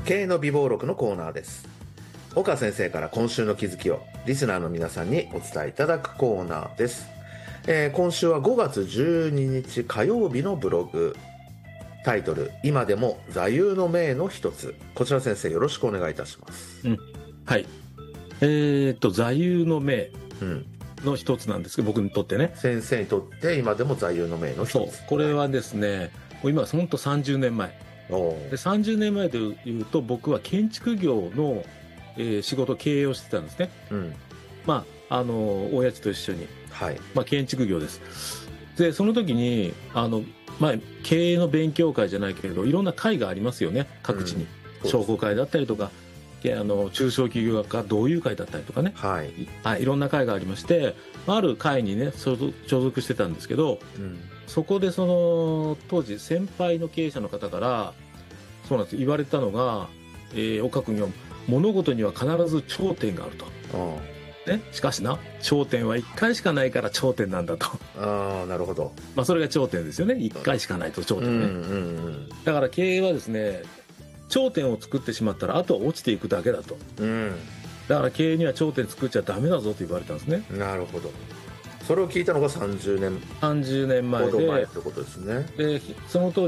経営の美貌録のコーナーです。岡先生から今週の気づきをリスナーの皆さんにお伝えいただくコーナーです。今週は5月12日火曜日のブログ、タイトル、今でも座右の銘の一つ。こちら先生よろしくお願いいたします。 はい。座右の銘の一つなんですけど、僕にとってね。 先生にとって今でも座右の銘の一つ。 そう。これはですね、今ほんと30年前。で30年前でいうと僕は建築業の、仕事経営をしてたんですね。親父と一緒に、建築業です。でその時に経営の勉強会じゃないけれどいろんな会がありますよね、各地に。商工会だったりとか中小企業家同友会だったりとかね、いろんな会がありまして、ある会にね所属してたんですけど、そこでその当時先輩の経営者の方からそうなんです言われたのが、岡君よ、物事には必ず頂点があると、しかしな、頂点は1回しかないから頂点なんだと。 なるほど。それが頂点ですよね。1回しかないと頂点ね、だから経営はですね、頂点を作ってしまったらあとは落ちていくだけだと、だから経営には頂点作っちゃダメだぞと言われたんですね。 なるほど。それを聞いたのが30年前でってことですね。 でその当時